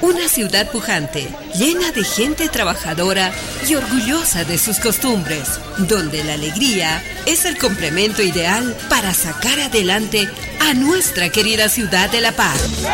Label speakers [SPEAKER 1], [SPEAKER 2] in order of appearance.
[SPEAKER 1] Una ciudad pujante, llena de gente trabajadora y orgullosa de sus costumbres, donde la alegría es el complemento ideal para sacar adelante a nuestra querida ciudad de La Paz.